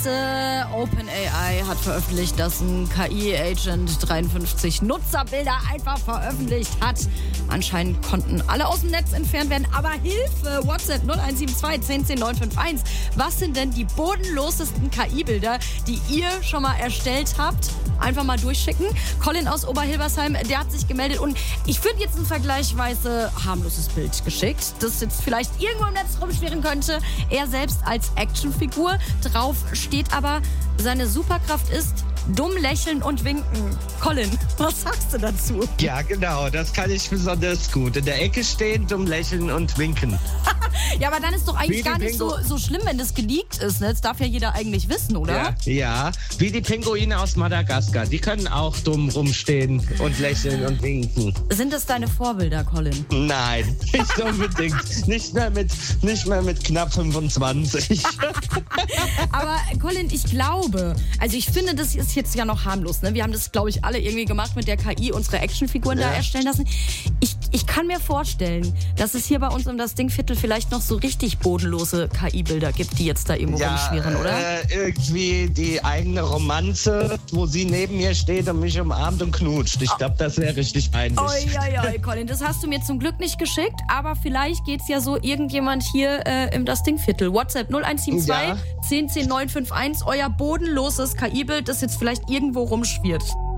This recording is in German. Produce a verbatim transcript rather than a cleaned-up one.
äh, OpenAI hat veröffentlicht, dass ein K I-Agent dreiundfünfzig Nutzerbilder einfach veröffentlicht hat. Anscheinend konnten alle aus dem Netz entfernt werden. Aber Hilfe! WhatsApp null eins sieben zwei zehn zehn neun fünf eins. Was sind denn die bodenlosesten K I-Bilder, die ihr schon mal erstellt habt? Einfach mal durchschicken. Colin aus Oberhilbersheim, der hat sich gemeldet. Und ich finde jetzt ein vergleichsweise harmloses Bild geschickt, das jetzt vielleicht irgendwo im Netz rumschwirren könnte. Er selbst als Actionfigur. Drauf steht aber, seine Superkraft ist dumm lächeln und winken. Colin, was sagst du dazu? Ja, genau, das kann ich besonders gut. In der Ecke stehen, dumm lächeln und winken. Ja, aber dann ist doch eigentlich Wie gar die nicht so, Pingu- so schlimm, wenn das geleakt ist. Ne? Das darf ja jeder eigentlich wissen, oder? Ja, ja, wie die Pinguine aus Madagaskar. Die können auch dumm rumstehen und lächeln und winken. Sind das deine Vorbilder, Colin? Nein, nicht unbedingt. nicht, mehr mit, nicht mehr mit knapp fünfundzwanzig. Aber Colin, ich glaube, also ich finde, das ist jetzt ja noch harmlos. Ne? Wir haben das, glaube ich, alle irgendwie gemacht mit der K I, unsere Actionfiguren Ja. da erstellen lassen. Ich, ich kann mir vorstellen, dass es hier bei uns um das Dingviertel vielleicht noch so richtig bodenlose K I-Bilder gibt, die jetzt da irgendwo rumschwirren, oder? Äh, irgendwie die eigene Romanze, wo sie neben mir steht und mich umarmt und knutscht. Ich glaube, das wäre richtig peinlich. Oi, oi, oi, Colin, das hast du mir zum Glück nicht geschickt, aber vielleicht geht's ja so irgendjemand hier äh, im das Dingviertel. WhatsApp null eins sieben zwei Ja. zehn zehn neun fünf eins, euer bodenloses K I-Bild, das jetzt vielleicht irgendwo rumschwirrt.